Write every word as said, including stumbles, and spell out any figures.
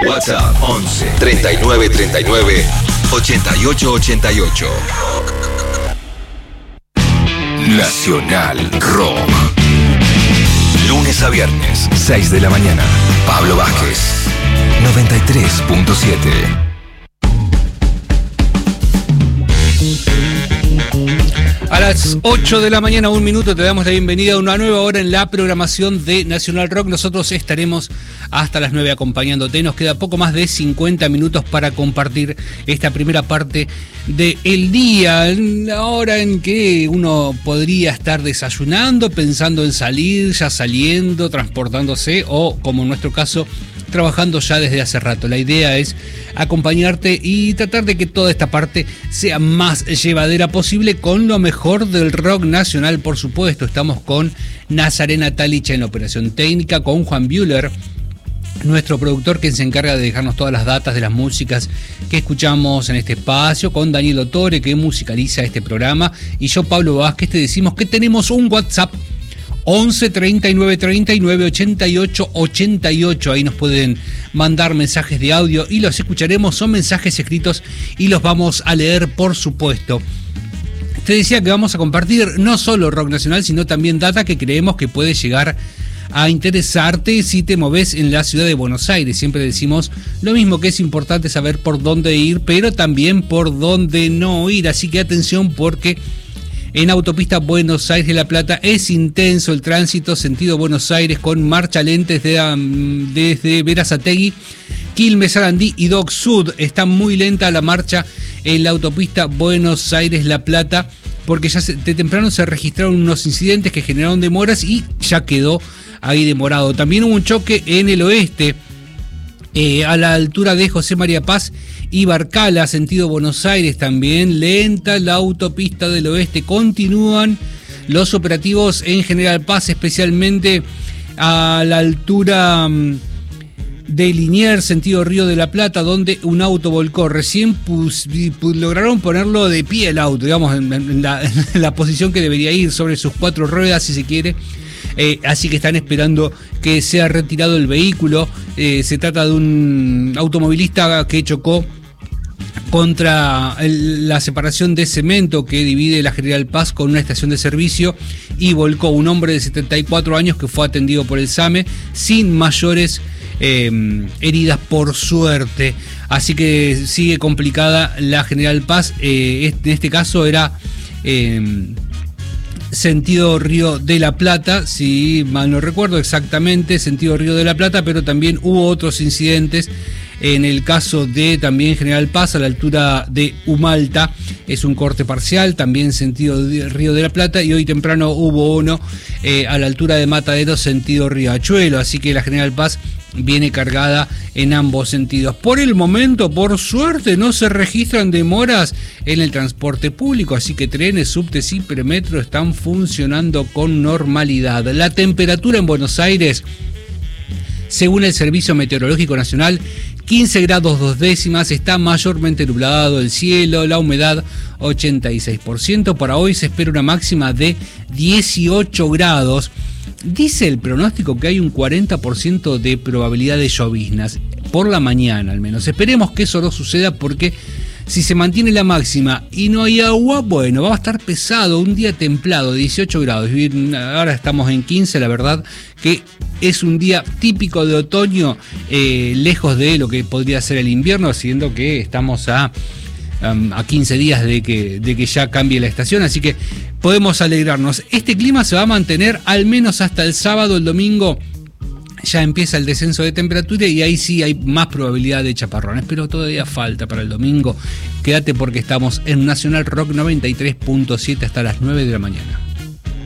WhatsApp once treinta y nueve treinta y nueve ochenta y ocho ochenta y ocho. Nacional Rock. Lunes a viernes, seis de la mañana. Pablo Vázquez, noventa y tres punto siete. A las ocho de la mañana, un minuto, te damos la bienvenida a una nueva hora en la programación de Nacional Rock. Nosotros estaremos hasta las nueve acompañándote. Nos queda poco más de cincuenta minutos para compartir esta primera parte del día. La hora en que uno podría estar desayunando, pensando en salir, ya saliendo, transportándose o, como en nuestro caso, trabajando ya desde hace rato. La idea es acompañarte y tratar de que toda esta parte sea más llevadera posible con lo mejor del rock nacional, por supuesto. Estamos con Nazarena Talich en la operación técnica, con Juan Bühler, nuestro productor, que se encarga de dejarnos todas las datas de las músicas que escuchamos en este espacio, con Daniel Ottore, que musicaliza este programa, y yo, Pablo Vázquez, te decimos que tenemos un WhatsApp once treinta y nueve treinta y nueve ochenta y ocho ochenta y ocho. Ahí nos pueden mandar mensajes de audio y los escucharemos. Son mensajes escritos y los vamos a leer, por supuesto. Te decía que vamos a compartir no solo rock nacional, sino también data que creemos que puede llegar a interesarte si te movés en la ciudad de Buenos Aires. Siempre decimos lo mismo, que es importante saber por dónde ir, pero también por dónde no ir. Así que atención, porque en autopista Buenos Aires de La Plata es intenso el tránsito sentido Buenos Aires, con marcha lenta desde, um, desde Berazategui, Quilmes, Sarandí y Dock Sud. Está muy lenta la marcha en la autopista Buenos Aires-La Plata, porque ya se, de temprano se registraron unos incidentes que generaron demoras y ya quedó ahí demorado. También hubo un choque en el oeste, eh, a la altura de José María Paz y Barcala, sentido Buenos Aires. También lenta la autopista del oeste. Continúan los operativos en General Paz, especialmente a la altura de Liniers, sentido Río de la Plata, donde un auto volcó. Recién pus, pus, lograron ponerlo de pie el auto, digamos, en, en, la, en la posición que debería ir, sobre sus cuatro ruedas, si se quiere. Eh, así que están esperando que sea retirado el vehículo. Eh, se trata de un automovilista que chocó contra el, la separación de cemento que divide la General Paz con una estación de servicio, y volcó. Un hombre de setenta y cuatro años que fue atendido por el SAME sin mayores eh, heridas, por suerte. Así que sigue complicada la General Paz. Eh, en este caso era Eh, sentido Río de la Plata, si mal no recuerdo exactamente, sentido Río de la Plata, pero también hubo otros incidentes. En el caso de también General Paz, a la altura de Humalta, es un corte parcial, también sentido de Río de la Plata, y hoy temprano hubo uno eh, a la altura de Mataderos, sentido Riachuelo. Así que la General Paz viene cargada en ambos sentidos. Por el momento, por suerte, no se registran demoras en el transporte público, así que trenes, subtes y premetro están funcionando con normalidad. La temperatura en Buenos Aires, según el Servicio Meteorológico Nacional, quince grados dos décimas, está mayormente nublado el cielo, la humedad ochenta y seis por ciento. Para hoy se espera una máxima de dieciocho grados. Dice el pronóstico que hay un cuarenta por ciento de probabilidad de lloviznas, por la mañana al menos. Esperemos que eso no suceda, porque si se mantiene la máxima y no hay agua, bueno, va a estar pesado. Un día templado, dieciocho grados. Ahora estamos en quince, la verdad que es un día típico de otoño, eh, lejos de lo que podría ser el invierno, siendo que estamos a, um, a quince días de que, de que ya cambie la estación, así que podemos alegrarnos. Este clima se va a mantener al menos hasta el sábado. El domingo ya empieza el descenso de temperatura y ahí sí hay más probabilidad de chaparrones, pero todavía falta para el domingo. Quédate, porque estamos en Nacional Rock noventa y tres punto siete hasta las nueve de la mañana.